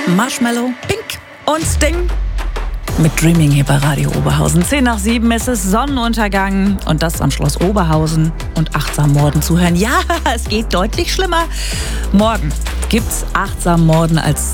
Marshmallow, Pink und Sting mit Dreaming hier bei Radio Oberhausen. 6:10, es ist Sonnenuntergang und das am Schloss Oberhausen und achtsam Morden zuhören. Ja, es geht deutlich schlimmer. Morgen gibt's achtsam Morden als